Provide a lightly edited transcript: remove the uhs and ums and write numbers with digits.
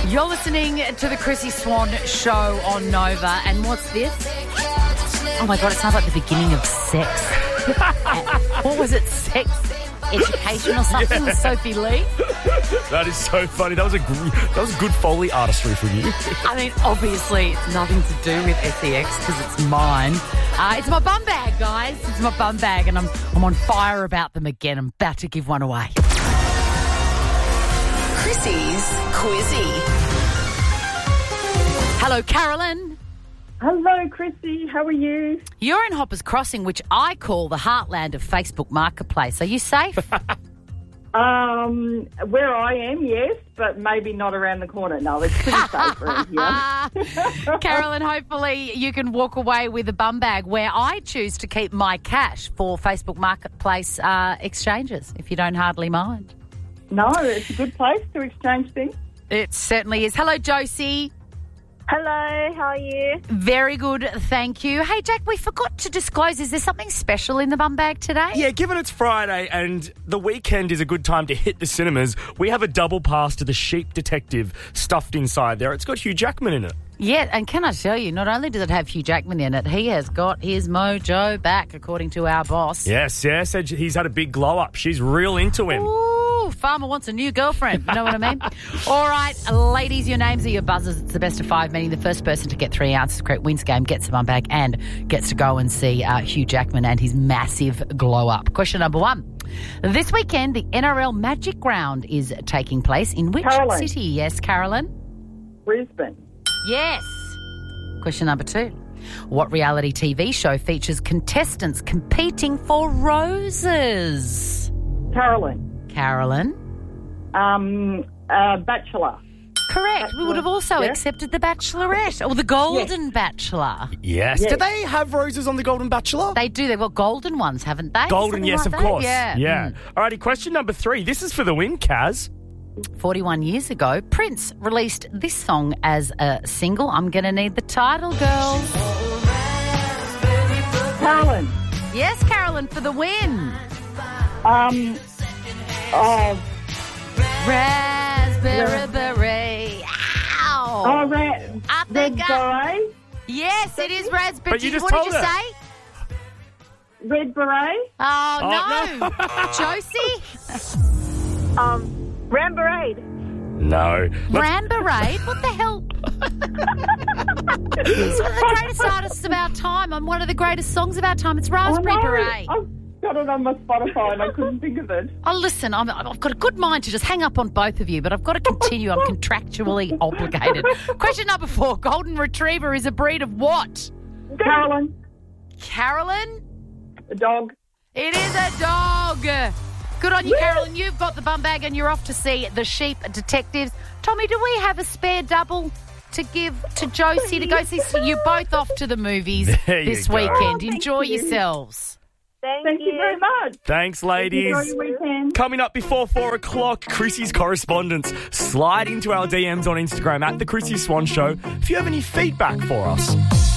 You're listening to the Chrissy Swan Show on Nova. And what's this? Oh, my God, it sounds like the beginning of Sex. What was it? Sex Education or something with Sophie Lee? That is so funny. That was a good Foley artistry for you. I mean, obviously, it's nothing to do with SEX because it's mine. It's my bum bag, guys. It's my bum bag, and I'm on fire about them again. I'm about to give one away. Chrissy's Quizzy. Hello, Carolyn. Hello, Chrissy. How are you? You're in Hoppers Crossing, which I call the heartland of Facebook Marketplace. Are you safe? Where I am, yes, but maybe not around the corner. No, it's pretty safe around here. Carolyn, hopefully you can walk away with a bum bag where I choose to keep my cash for Facebook Marketplace exchanges, if you don't hardly mind. No, it's a good place to exchange things. It certainly is. Hello, Josie. Hello, how are you? Very good, thank you. Hey, Jack, we forgot to disclose, is there something special in the bum bag today? Yeah, given it's Friday and the weekend is a good time to hit the cinemas, we have a double pass to The Sheep Detective stuffed inside there. It's got Hugh Jackman in it. Yeah, and can I tell you, not only does it have Hugh Jackman in it, he has got his mojo back, according to our boss. Yes, said he's had a big glow up. She's real into him. Ooh, farmer wants a new girlfriend. You know what I mean? All right, ladies, your names are your buzzers. It's the best of five, meaning the first person to get 3 answers correct wins game, gets the bum bag, and gets to go and see Hugh Jackman and his massive glow up. Question number 1. This weekend, the NRL Magic Round is taking place in which city? Yes, Carolyn? Brisbane. Yes. Question number 2. What reality TV show features contestants competing for roses? Carolyn. Bachelor. Correct. We would have also accepted The Bachelorette or The Golden Bachelor. Yes. Do they have roses on The Golden Bachelor? They do. They've got golden ones, haven't they? Golden, Something yes, like of that? course. Yeah. All righty, question number 3. This is for the win, Kaz. 41 years ago, Prince released this song as a single. I'm going to need the title, girls. Carolyn. Yes, Carolyn, for the win. Raspberry beret. Ow. Up they Red go. Beret. Yes, it is raspberry. But you just what did told you her. say? Red Beret. Oh, no. Josie? Rambarade. No. Rambarade? What the hell? He's one of the greatest artists of our time on one of the greatest songs of our time. It's Raspberry Beret. I've got it on my Spotify and I couldn't think of it. Oh, listen, I've got a good mind to just hang up on both of you, but I've got to continue. I'm contractually obligated. Question number 4. Golden Retriever is a breed of what? Carolyn. Carolyn? A dog. It is a dog. Good on you, Carolyn. You've got the bum bag and you're off to see The Sheep Detectives. Tommy, do we have a spare double to give to Josie to go see? So you're both off to the movies There you this go. weekend. Thank Enjoy you. yourselves. Thank you very much. Thanks, ladies. Enjoy your weekend. Coming up before 4 o'clock, Chrissy's correspondence. Slide into our DMs on Instagram at The Chrissy Swan Show if you have any feedback for us.